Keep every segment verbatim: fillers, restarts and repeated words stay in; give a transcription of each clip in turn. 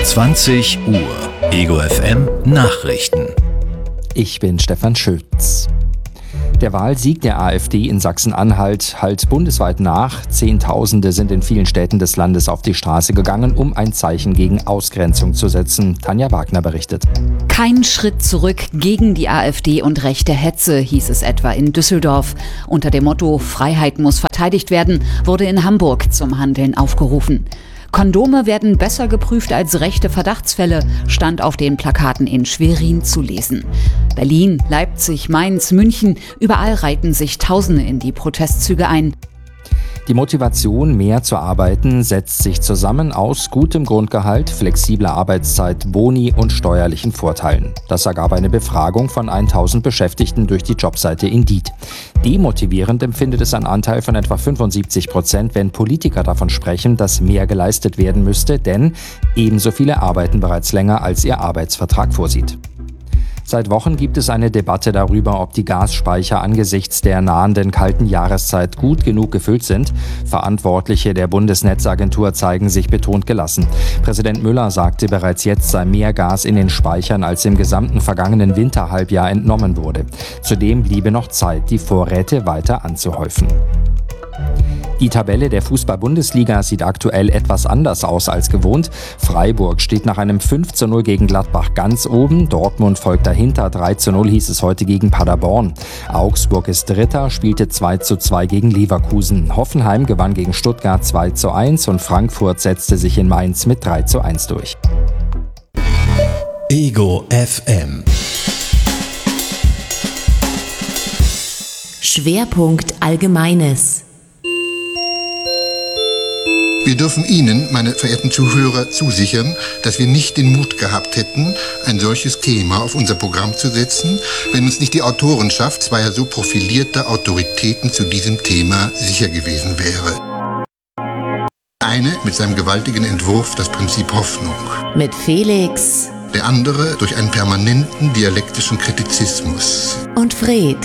zwanzig Uhr. Ego F M Nachrichten. Ich bin Stefan Schütz. Der Wahlsieg der AfD in Sachsen-Anhalt hallt bundesweit nach. Zehntausende sind in vielen Städten des Landes auf die Straße gegangen, um ein Zeichen gegen Ausgrenzung zu setzen. Tanja Wagner berichtet. Kein Schritt zurück gegen die AfD und rechte Hetze, hieß es etwa in Düsseldorf. Unter dem Motto Freiheit muss verteidigt werden, wurde in Hamburg zum Handeln aufgerufen. Kondome werden besser geprüft als rechte Verdachtsfälle, stand auf den Plakaten in Schwerin zu lesen. Berlin, Leipzig, Mainz, München, überall reihten sich Tausende in die Protestzüge ein. Die Motivation, mehr zu arbeiten, setzt sich zusammen aus gutem Grundgehalt, flexibler Arbeitszeit, Boni und steuerlichen Vorteilen. Das ergab eine Befragung von tausend Beschäftigten durch die Jobseite Indeed. Demotivierend empfindet es ein Anteil von etwa fünfundsiebzig Prozent, wenn Politiker davon sprechen, dass mehr geleistet werden müsste, denn ebenso viele arbeiten bereits länger, als ihr Arbeitsvertrag vorsieht. Seit Wochen gibt es eine Debatte darüber, ob die Gasspeicher angesichts der nahenden kalten Jahreszeit gut genug gefüllt sind. Verantwortliche der Bundesnetzagentur zeigen sich betont gelassen. Präsident Müller sagte, bereits jetzt sei mehr Gas in den Speichern, als im gesamten vergangenen Winterhalbjahr entnommen wurde. Zudem bliebe noch Zeit, die Vorräte weiter anzuhäufen. Die Tabelle der Fußball-Bundesliga sieht aktuell etwas anders aus als gewohnt. Freiburg steht nach einem fünf zu null gegen Gladbach ganz oben. Dortmund folgt dahinter. drei zu null hieß es heute gegen Paderborn. Augsburg ist Dritter, spielte zwei zu zwei gegen Leverkusen. Hoffenheim gewann gegen Stuttgart zwei zu eins und Frankfurt setzte sich in Mainz mit drei zu eins durch. Ego F M. Schwerpunkt Allgemeines. Wir dürfen Ihnen, meine verehrten Zuhörer, zusichern, dass wir nicht den Mut gehabt hätten, ein solches Thema auf unser Programm zu setzen, wenn uns nicht die Autorenschaft zweier so profilierter Autoritäten zu diesem Thema sicher gewesen wäre. Eine mit seinem gewaltigen Entwurf Das Prinzip Hoffnung. Mit Felix. Der andere durch einen permanenten dialektischen Kritizismus. Und Fred.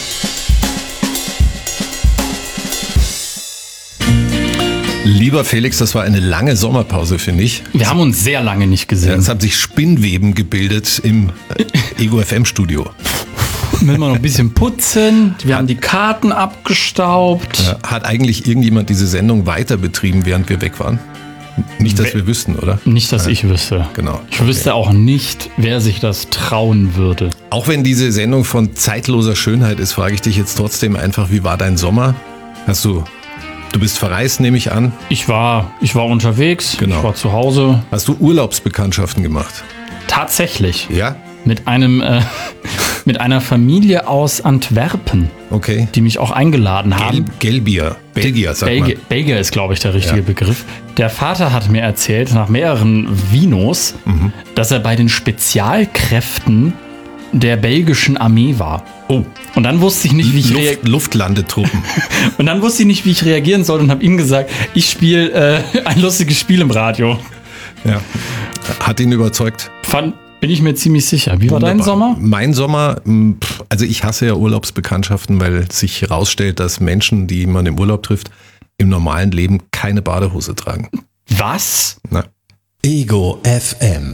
Lieber Felix, das war eine lange Sommerpause, finde ich. Wir haben uns sehr lange nicht gesehen. Ja, es haben sich Spinnweben gebildet im Ego F M-Studio. Müssen wir noch ein bisschen putzen. Wir haben die Karten abgestaubt. Ja, hat eigentlich irgendjemand diese Sendung weiter betrieben, während wir weg waren? Nicht, dass wir wüssten, oder? Nicht, dass ja. ich wüsste. Genau. Ich wüsste auch nicht, wer sich das trauen würde. Auch wenn diese Sendung von zeitloser Schönheit ist, frage ich dich jetzt trotzdem einfach, wie war dein Sommer? Hast du... Du bist verreist, nehme ich an. Ich war, ich war unterwegs, genau. Ich war zu Hause. Hast du Urlaubsbekanntschaften gemacht? Tatsächlich. Ja? Mit einem, äh, mit einer Familie aus Antwerpen. Okay. Die mich auch eingeladen haben. Gel- Gelbier. Belgier, sagt Belgier, man. Belgier ist, glaube ich, der richtige ja. Begriff. Der Vater hat mir erzählt, nach mehreren Vinos, mhm. dass er bei den Spezialkräften der belgischen Armee war. Oh. Und dann wusste ich nicht, wie ich Luft, rea- Luftlandetruppen. Und dann wusste ich nicht, wie ich reagieren soll und habe ihm gesagt, ich spiele äh, ein lustiges Spiel im Radio. Ja. Hat ihn überzeugt? Fand, bin ich mir ziemlich sicher. Wie Wunderbar. war dein Sommer? Mein Sommer, also ich hasse ja Urlaubsbekanntschaften, weil sich herausstellt, dass Menschen, die man im Urlaub trifft, im normalen Leben keine Badehose tragen. Was? Na. Ego F M.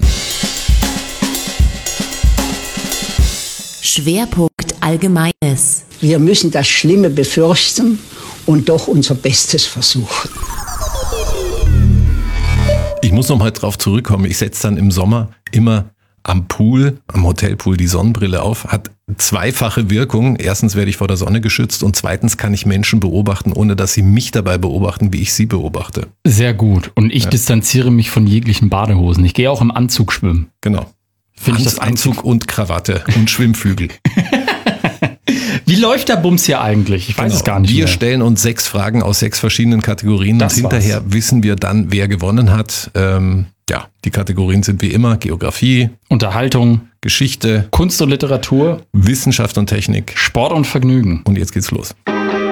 Schwerpunkt Allgemeines. Wir müssen das Schlimme befürchten und doch unser Bestes versuchen. Ich muss noch mal drauf zurückkommen. Ich setze dann im Sommer immer am Pool, am Hotelpool die Sonnenbrille auf. Hat zweifache Wirkung. Erstens werde ich vor der Sonne geschützt und zweitens kann ich Menschen beobachten, ohne dass sie mich dabei beobachten, wie ich sie beobachte. Sehr gut. Und ich ja. distanziere mich von jeglichen Badehosen. Ich gehe auch im Anzug schwimmen. Genau. Finde ich das Anzug und Krawatte und Schwimmflügel. Wie läuft der Bums hier eigentlich? Ich weiß genau. es gar nicht Wir mehr. stellen uns sechs Fragen aus sechs verschiedenen Kategorien Das und hinterher war's. wissen wir dann, wer gewonnen hat. Ähm, ja, die Kategorien sind wie immer Geografie, Unterhaltung, Geschichte, Kunst und Literatur, Wissenschaft und Technik. Sport und Vergnügen. Und jetzt geht's los.